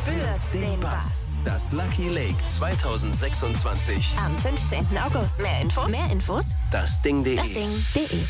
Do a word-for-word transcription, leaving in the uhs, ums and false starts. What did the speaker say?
spürt den Bass. Das Lucky Lake zwanzig sechsundzwanzig. Am fünfzehnten August. Mehr Infos? Mehr Infos? Das Ding.de. Das Ding.de.